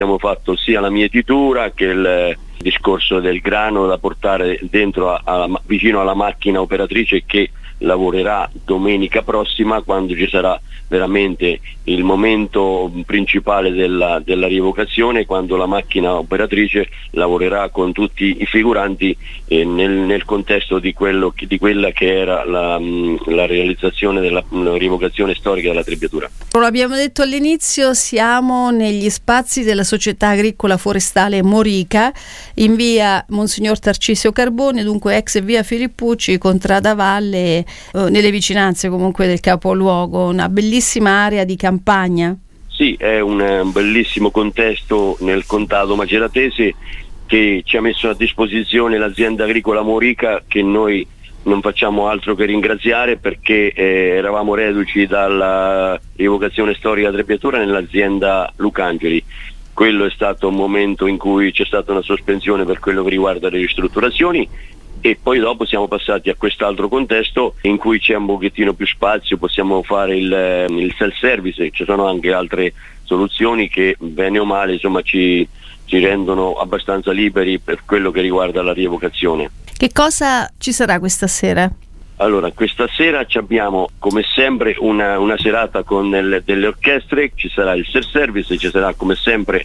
Abbiamo fatto sia la mietitura che il discorso del grano da portare dentro vicino alla macchina operatrice che lavorerà domenica prossima, quando ci sarà veramente il momento principale della rievocazione, quando la macchina operatrice lavorerà con tutti i figuranti nel contesto di quella che era la realizzazione della rievocazione storica della Trebbiatura. Lo abbiamo detto all'inizio, siamo negli spazi della Società Agricola Forestale Morica, in via Monsignor Tarcisio Carbone, dunque ex via Filippucci, Contrada Valle, nelle vicinanze comunque del capoluogo, una bellissima area di campagna. Sì, è un bellissimo contesto nel contado maceratese che ci ha messo a disposizione l'azienda agricola Morica, che noi non facciamo altro che ringraziare, perché eravamo reduci dalla rievocazione storica della Trebbiatura nell'azienda Lucangeli. Quello è stato un momento in cui c'è stata una sospensione per quello che riguarda le ristrutturazioni, e poi dopo siamo passati a quest'altro contesto in cui c'è un pochettino più spazio, possiamo fare il self-service, ci sono anche altre soluzioni che bene o male insomma ci rendono abbastanza liberi per quello che riguarda la rievocazione. Che cosa ci sarà questa sera? Allora, questa sera abbiamo come sempre una serata con delle orchestre, ci sarà il self-service, ci sarà come sempre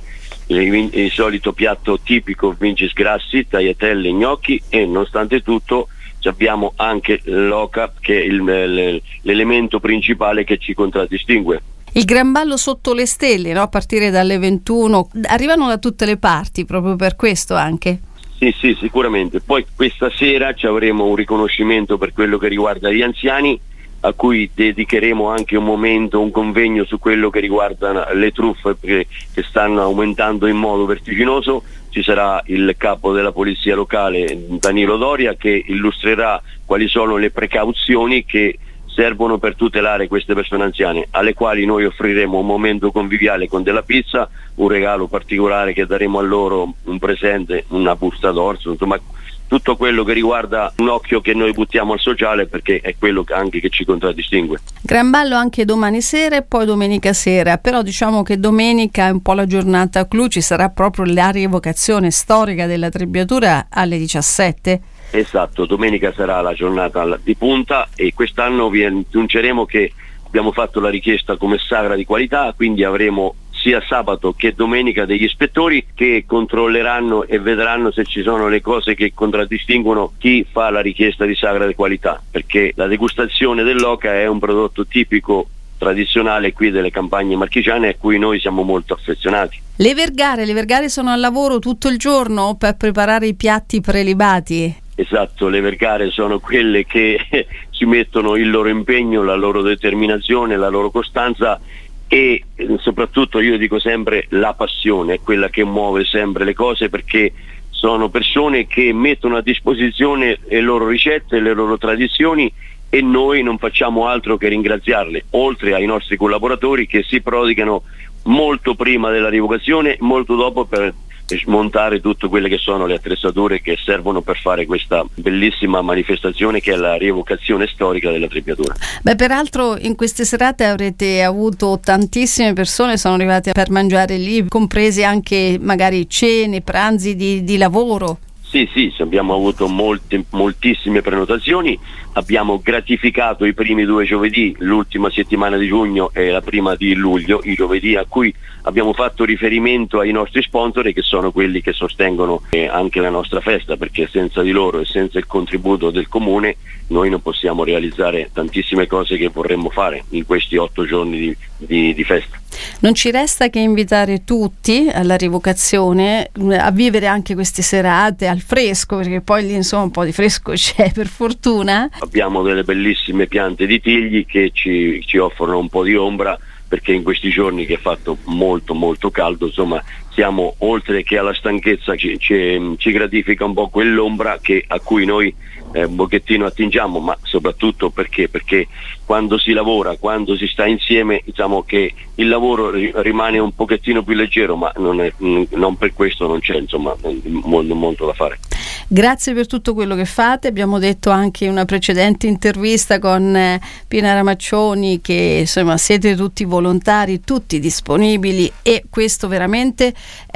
il solito piatto tipico Vincis Grassi, tagliatelle e gnocchi, e nonostante tutto abbiamo anche l'oca, che è l'elemento principale che ci contraddistingue. Il gran ballo sotto le stelle, no? A partire dalle 21, arrivano da tutte le parti proprio per questo anche. Sì, sicuramente. Poi questa sera ci avremo un riconoscimento per quello che riguarda gli anziani, a cui dedicheremo anche un momento, un convegno su quello che riguarda le truffe che stanno aumentando in modo vertiginoso. Ci sarà il capo della polizia locale Danilo Doria, che illustrerà quali sono le precauzioni che servono per tutelare queste persone anziane, alle quali noi offriremo un momento conviviale con della pizza, un regalo particolare che daremo a loro, un presente, una busta d'orzo, insomma tutto quello che riguarda un occhio che noi buttiamo al sociale, perché è quello anche che ci contraddistingue. Gran ballo anche domani sera e poi domenica sera, però diciamo che domenica è un po' la giornata clou, ci sarà proprio la rievocazione storica della Trebbiatura alle 17. Esatto, domenica sarà la giornata di punta, e quest'anno vi annunceremo che abbiamo fatto la richiesta come sagra di qualità, quindi avremo sia sabato che domenica degli ispettori che controlleranno e vedranno se ci sono le cose che contraddistinguono chi fa la richiesta di sagra di qualità, perché la degustazione dell'oca è un prodotto tipico tradizionale qui delle campagne marchigiane, a cui noi siamo molto affezionati. Le vergare sono al lavoro tutto il giorno per preparare i piatti prelibati? Esatto, le vergare sono quelle che ci mettono il loro impegno, la loro determinazione, la loro costanza, e soprattutto io dico sempre la passione è quella che muove sempre le cose, perché sono persone che mettono a disposizione le loro ricette, le loro tradizioni, e noi non facciamo altro che ringraziarle, oltre ai nostri collaboratori che si prodigano molto prima della rievocazione, molto dopo, per smontare tutte quelle che sono le attrezzature che servono per fare questa bellissima manifestazione che è la rievocazione storica della Trebbiatura. Peraltro in queste serate avrete avuto tantissime persone, sono arrivate per mangiare lì, comprese anche magari cene, pranzi di lavoro. Sì, abbiamo avuto moltissime prenotazioni, abbiamo gratificato i primi 2 giovedì, l'ultima settimana di giugno e la prima di luglio, i giovedì a cui abbiamo fatto riferimento ai nostri sponsor, che sono quelli che sostengono anche la nostra festa, perché senza di loro e senza il contributo del comune noi non possiamo realizzare tantissime cose che vorremmo fare in questi 8 giorni di festa. Non ci resta che invitare tutti alla rievocazione a vivere anche queste serate al fresco, perché poi lì insomma un po' di fresco c'è, per fortuna. Abbiamo delle bellissime piante di tigli che ci offrono un po' di ombra, perché in questi giorni che è fatto molto molto caldo, insomma siamo, oltre che alla stanchezza, ci gratifica un po' quell'ombra a cui noi un pochettino attingiamo, ma soprattutto perché quando si lavora, quando si sta insieme, diciamo che il lavoro rimane un pochettino più leggero, ma non per questo non c'è insomma molto da fare. Grazie per tutto quello che fate. Abbiamo detto anche in una precedente intervista con Pina Ramaccioni che insomma siete tutti volontari, tutti disponibili, e questo veramente